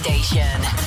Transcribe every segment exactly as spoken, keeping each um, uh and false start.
station.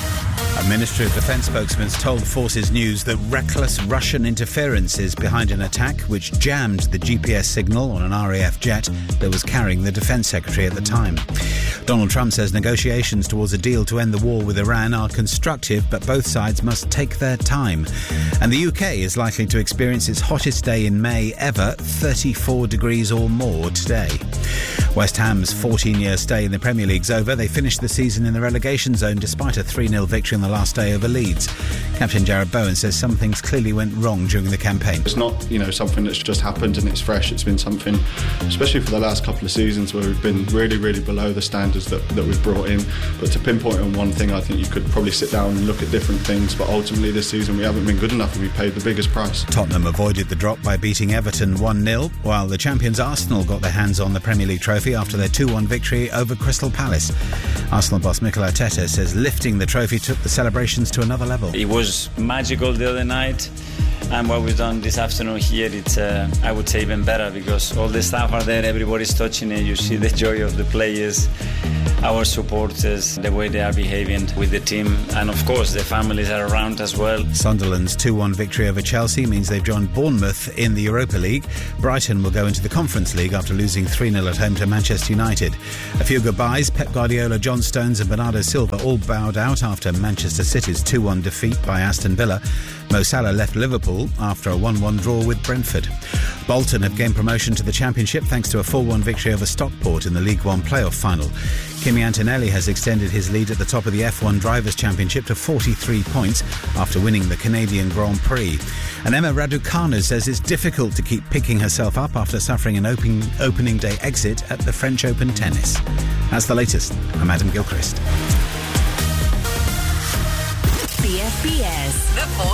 A Ministry of Defence spokesman told Forces News that reckless Russian interference is behind an attack which jammed the G P S signal on an R A F jet that was carrying the Defence Secretary at the time. Donald Trump says negotiations towards a deal to end the war with Iran are constructive, but both sides must take their time. And the U K is likely to experience its hottest day in May ever, thirty-four degrees or more today. West Ham's fourteen-year stay in the Premier League's over. They finished the season in the relegation zone despite a three nil victory on the last day over Leeds. Captain Jared Bowen says some things clearly went wrong during the campaign. It's not, you know, something that's just happened and it's fresh. It's been something, especially for the last couple of seasons, where we've been really, really below the standards that, that we've brought in. But to pinpoint on one thing, I think you could probably sit down and look at different things. But ultimately this season we haven't been good enough and we paid the biggest price. Tottenham avoided the drop by beating Everton one nil, while the champions Arsenal got their hands on the Premier League trophy after their two one victory over Crystal Palace. Arsenal boss Mikel Arteta says lifting the trophy took the celebrations to another level. It was magical the other night, and what we've done this afternoon here, it's uh, I would say even better, because all the staff are there, everybody's touching it, you see the joy of the players, our supporters, the way they are behaving with the team, and of course the families are around as well. Sunderland's two one victory over Chelsea means they've joined Bournemouth in the Europa League. Brighton will go into the Conference League after losing three nil at home to Manchester United. A few goodbyes. Pep Guardiola, John Stones and Bernardo Silva all bowed out after Manchester City's two one defeat by Aston Villa. Mo Salah left Liverpool after a one one draw with Brentford. Bolton have gained promotion to the Championship thanks to a four one victory over Stockport in the League One playoff final. Kimi Antonelli has extended his lead at the top of the F one Drivers' Championship to forty-three points after winning the Canadian Grand Prix. And Emma Raducanu says it's difficult to keep picking herself up after suffering an open, opening day exit at the French Open tennis. That's the latest. I'm Adam Gilchrist. B F B S. The